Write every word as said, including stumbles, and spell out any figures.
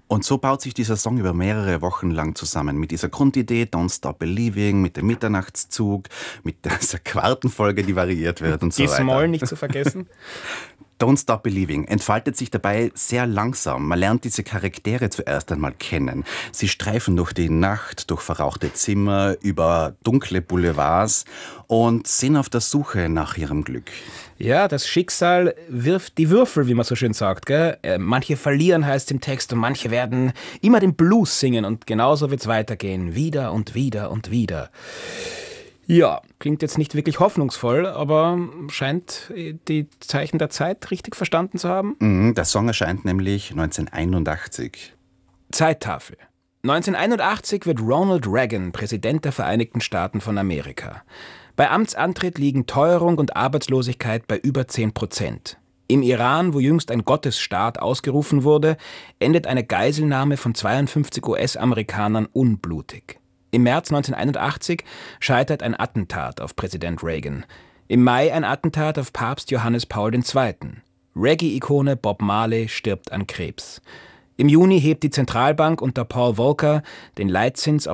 Und so baut sich dieser Song über mehrere Wochen lang zusammen. Mit dieser Grundidee, Don't Stop Believing, mit dem Mitternachtszug, mit dieser Quartenfolge, die variiert wird und so weiter. Die Small nicht zu vergessen. Don't Stop Believing entfaltet sich dabei sehr langsam. Man lernt diese Charaktere zuerst einmal kennen. Sie streifen durch die Nacht, durch verrauchte Zimmer, über dunkle Boulevards und sind auf der Suche nach ihrem Glück. Ja, das Schicksal wirft die Würfel, wie man so schön sagt. Gell? Manche verlieren, heißt im Text, und manche werden immer den Blues singen. Und genauso wird's weitergehen. Wieder und wieder und wieder. Ja, klingt jetzt nicht wirklich hoffnungsvoll, aber scheint die Zeichen der Zeit richtig verstanden zu haben. Mhm, der Song erscheint nämlich neunzehnhunderteinundachtzig. Zeittafel. neunzehnhunderteinundachtzig wird Ronald Reagan Präsident der Vereinigten Staaten von Amerika. Bei Amtsantritt liegen Teuerung und Arbeitslosigkeit bei über zehn Prozent. Im Iran, wo jüngst ein Gottesstaat ausgerufen wurde, endet eine Geiselnahme von zweiundfünfzig U S-Amerikanern unblutig. Im März neunzehnhunderteinundachtzig scheitert ein Attentat auf Präsident Reagan. Im Mai ein Attentat auf Papst Johannes Paul der Zweite. Reggae-Ikone Bob Marley stirbt an Krebs. Im Juni hebt die Zentralbank unter Paul Volcker den Leitzins